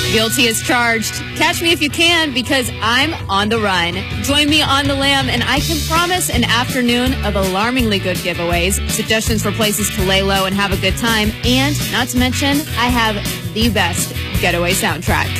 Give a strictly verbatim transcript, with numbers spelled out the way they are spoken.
Guilty as charged. Catch me if you can, because I'm on the run. Join me on the lam, and I can promise an afternoon of alarmingly good giveaways, suggestions for places to lay low and have a good time, and not to mention, I have the best getaway soundtrack.